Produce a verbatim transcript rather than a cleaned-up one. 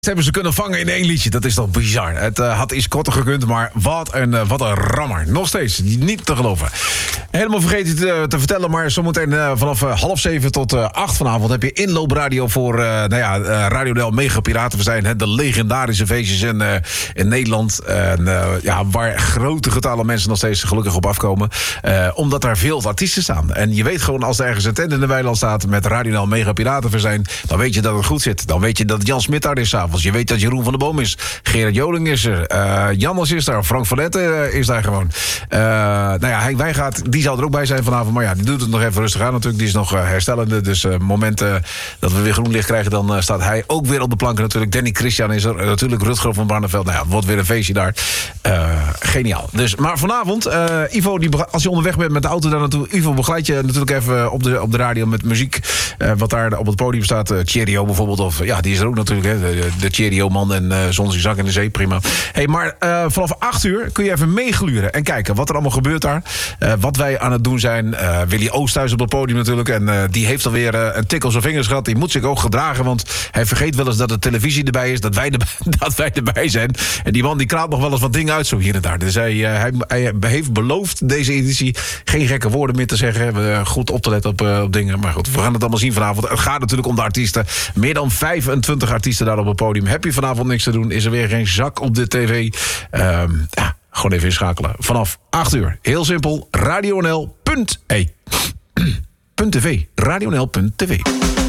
Hebben ze kunnen vangen in één liedje. Dat is toch bizar. Het uh, had iets korter gekund, maar wat een, uh, wat een rammer. Nog steeds, niet te geloven. Helemaal vergeten te, te vertellen, maar zometeen uh, vanaf uh, half zeven tot uh, acht vanavond heb je inloopradio voor uh, nou ja, uh, Radio Del Mega Piraten. We zijn hè, de legendarische feestjes in, uh, in Nederland. En, uh, ja, waar grote getallen mensen nog steeds gelukkig op afkomen. Uh, omdat er veel artiesten staan. En je weet gewoon, als er ergens een tent in de weiland staat met Radio Del Mega Piraten zijn, dan weet je dat het goed zit. Dan weet je dat Jan Smit daar is s'avonds. Je weet dat Jeroen van der Boom is. Gerard Joling is er. Uh, Jannes is daar. Frank van Letten uh, is daar gewoon. Uh, nou ja, hij, wij gaat, die zal er ook bij zijn vanavond. Maar ja, die doet het nog even rustig aan natuurlijk. Die is nog uh, herstellende. Dus uh, momenten uh, dat we weer groen licht krijgen, dan uh, staat hij ook weer op de planken natuurlijk. Danny Christian is er. Uh, natuurlijk Rutger van Barneveld. Nou ja, het wordt weer een feestje daar. Uh, geniaal. Dus, maar vanavond, uh, Ivo, die, als je onderweg bent met de auto daar naartoe, Ivo begeleidt je natuurlijk even op de, op de radio met muziek. Uh, wat daar op het podium staat. Uh, Cheerio bijvoorbeeld. Of, ja, die is er ook natuurlijk. Hè. De, de Cheerio-man en uh, Zon zak in de zee, prima. Hey, maar uh, vanaf acht uur kun je even meegluren en kijken wat er allemaal gebeurt daar. Uh, wat wij aan het doen zijn. Uh, Willy Oosthuis op het podium natuurlijk. En uh, die heeft alweer uh, een tik op zijn vingers gehad. Die moet zich ook gedragen, want hij vergeet wel eens dat de televisie erbij is. Dat wij, erbij, dat wij erbij zijn. En die man die kraalt nog wel eens wat dingen uit zo hier en daar. Dus hij, uh, hij, hij heeft beloofd deze editie geen gekke woorden meer te zeggen. Uh, goed op te letten op, uh, op dingen. Maar goed, we gaan het allemaal zien vanavond. Het gaat natuurlijk om de artiesten. Meer dan vijfentwintig artiesten daar op het podium. Heb je vanavond niks te doen? Is er weer geen zak op de tv? Um, ja, gewoon even inschakelen. Vanaf acht uur. Heel simpel. radio n l punt e. .tv. radio n l punt t v.